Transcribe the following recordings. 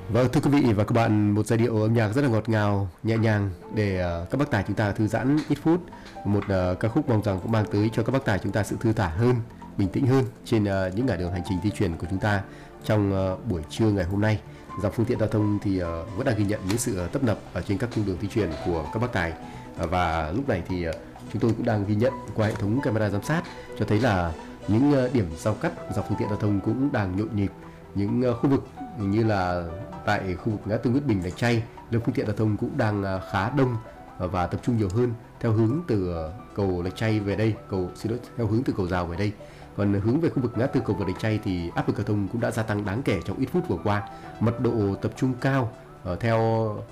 Vâng, thưa quý vị và các bạn, một giai điệu âm nhạc rất là ngọt ngào, nhẹ nhàng để các bác tài chúng ta thư giãn ít phút. Một ca khúc mong rằng cũng mang tới cho các bác tài chúng ta sự thư thả hơn, bình tĩnh hơn trên những ngả đường hành trình di chuyển của chúng ta trong buổi trưa ngày hôm nay. Dòng phương tiện giao thông thì vẫn đang ghi nhận những sự tấp nập ở trên các cung đường di chuyển của các bác tài. Và lúc này thì chúng tôi cũng đang ghi nhận qua hệ thống camera giám sát cho thấy là những điểm giao cắt dọc phương tiện giao thông cũng đang nhộn nhịp. Những khu vực như là tại khu vực ngã tư Nguyễn Bình, Lạch Tray, lượng phương tiện giao thông cũng đang khá đông và tập trung nhiều hơn theo hướng từ cầu Lạch Tray về đây, theo hướng từ cầu Rào về đây. Còn hướng về khu vực ngã tư cầu vượt Lạch Tray thì áp lực giao thông cũng đã gia tăng đáng kể trong ít phút vừa qua. Mật độ tập trung cao theo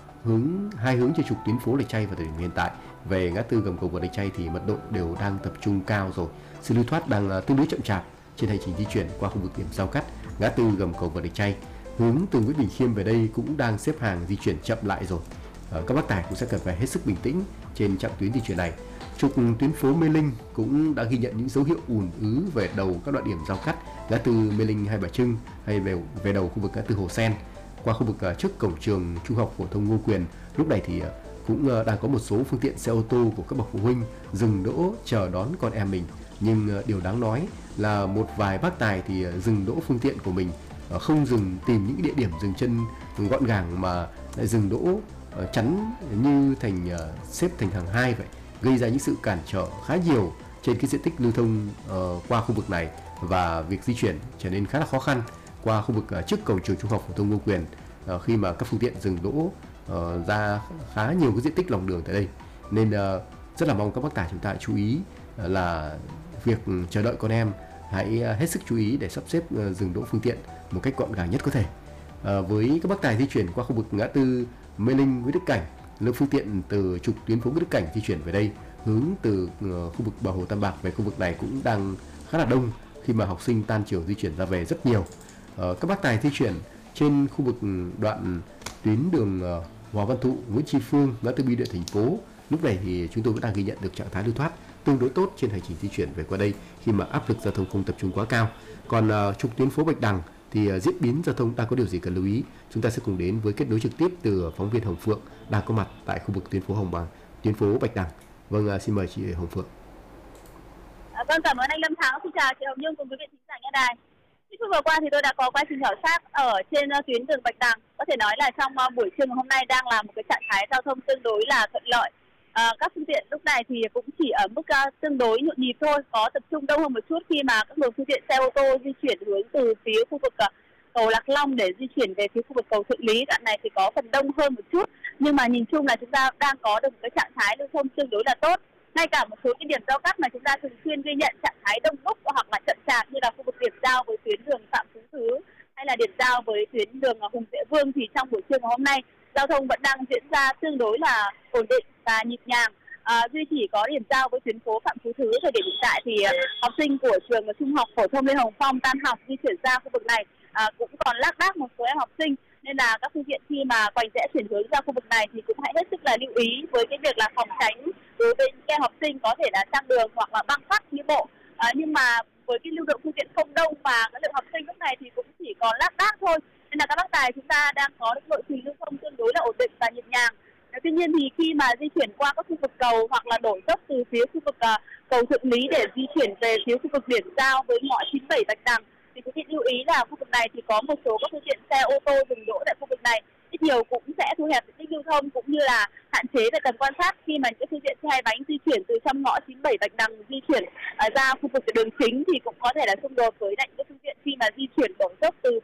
hai hướng trên trục tuyến phố Lạch Tray và thời điểm hiện tại. Về ngã tư gầm cầu vượt Lạch Tray thì mật độ đều đang tập trung cao rồi. Sự lưu thoát đang tương đối chậm chạp trên hành trình di chuyển qua khu vực điểm giao cắt ngã tư gầm cầu vượt Lạch Tray. Hướng từ Nguyễn Bình Khiêm về đây cũng đang xếp hàng di chuyển chậm lại rồi. Các bác tài cũng sẽ cần phải hết sức bình tĩnh trên chặng tuyến di chuyển này. Trục tuyến phố Mê Linh cũng đã ghi nhận những dấu hiệu ùn ứ về đầu các đoạn điểm giao cắt ngã tư Mê Linh, Hai Bà Trưng hay về đầu khu vực ngã tư Hồ Sen. Qua khu vực trước cổng trường Trung học phổ thông Ngô Quyền, lúc này thì cũng đang có một số phương tiện xe ô tô của các bậc phụ huynh dừng đỗ chờ đón con em mình. Nhưng điều đáng nói là một vài bác tài thì dừng đỗ phương tiện của mình không dừng tìm những địa điểm dừng chân gọn gàng mà lại dừng đỗ chắn như xếp thành hàng hai vậy, gây ra những sự cản trở khá nhiều trên cái diện tích lưu thông qua khu vực này, và việc di chuyển trở nên khá là khó khăn qua khu vực trước cổng trường Trung học phổ thông Ngô Quyền khi mà các phương tiện dừng đỗ ra khá nhiều cái diện tích lòng đường tại đây. Nên rất là mong các bác tài chúng ta chú ý là việc chờ đợi con em hãy hết sức chú ý để sắp xếp dừng đỗ phương tiện một cách gọn gàng nhất có thể. Với các bác tài di chuyển qua khu vực ngã tư Mê Linh, Nguyễn Đức Cảnh, lượng phương tiện từ trục tuyến phố Nguyễn Đức Cảnh di chuyển về đây hướng từ khu vực bờ hồ Tam Bạc về khu vực này cũng đang khá là đông khi mà học sinh tan trường di chuyển ra về rất nhiều. Các bác tài di chuyển trên khu vực đoạn tuyến đường Hoàng Văn Thụ, Nguyễn Tri Phương, ngã tư Bưu điện thành phố, lúc này thì chúng tôi vẫn đang ghi nhận được trạng thái lưu thoát tương đối tốt trên hành trình di chuyển về qua đây khi mà áp lực giao thông không tập trung quá cao. Còn trục tuyến phố Bạch Đằng thì diễn biến giao thông đang có điều gì cần lưu ý? Chúng ta sẽ cùng đến với kết nối trực tiếp từ phóng viên Hồng Phượng đang có mặt tại khu vực tuyến phố Bạch Đằng. Vâng, xin mời chị Hồng Phượng. Vâng, cảm ơn anh Lâm Thắng. Xin chào chị Hồng Nhung cùng quý vị thính giả nghe đài. Phút vừa qua thì tôi đã có quá trình khảo sát ở trên tuyến đường Bạch Đằng. Có thể nói là trong buổi trưa ngày hôm nay đang là một cái trạng thái giao thông tương đối là thuận lợi. Các phương tiện lúc này thì cũng chỉ ở mức tương đối nhộn nhịp thôi, có tập trung đông hơn một chút khi mà các luồng phương tiện xe ô tô di chuyển hướng từ phía khu vực cầu Lạc Long để di chuyển về phía khu vực cầu Thượng Lý. Đoạn này thì có phần đông hơn một chút, nhưng mà nhìn chung là chúng ta đang có được một cái trạng thái lưu thông tương đối là tốt. Ngay cả một số cái điểm giao cắt mà chúng ta thường xuyên ghi nhận trạng thái đông đúc hoặc là chậm chạp như là khu vực điểm giao với tuyến đường Phạm Phú Thứ hay là điểm giao với tuyến đường Hùng Duệ Vương, thì trong buổi trưa ngày hôm nay giao thông vẫn đang diễn ra tương đối là ổn định và nhịp nhàng. Duy chỉ có điểm giao với tuyến phố Phạm Phú Thứ, thời điểm hiện tại thì học sinh của trường Trung học phổ thông Lê Hồng Phong tan học di chuyển ra khu vực này cũng còn lác đác một số em học sinh, nên là các phương tiện khi mà quanh rẽ chuyển hướng ra khu vực này thì cũng hãy hết sức là lưu ý với cái việc là phòng tránh đối với những em học sinh có thể là sang đường hoặc là băng phát đi bộ. Nhưng mà với cái lưu lượng phương tiện không đông và cái lượng học sinh lúc này thì cũng chỉ còn lác đác thôi, nên là các bác tài chúng ta đang có lộ trình lưu thông tương đối là ổn định và nhịp nhàng. Tuy nhiên thì khi mà di chuyển qua các khu vực cầu hoặc là đổ dốc từ phía khu vực cầu Thượng Lý để di chuyển về phía khu vực điểm giao với ngõ 97 Bạch Đằng thì quý vị lưu ý là khu vực này thì có một số các phương tiện xe ô tô dừng đỗ tại khu vực này, ít nhiều cũng sẽ thu hẹp diện tích lưu thông cũng như là hạn chế về tầm quan sát khi mà những phương tiện xe hai bánh di chuyển từ trong ngõ 97 Bạch Đằng di chuyển ra khu vực đường chính thì cũng có thể là xung đột với những phương tiện khi mà di chuyển đổ dốc từ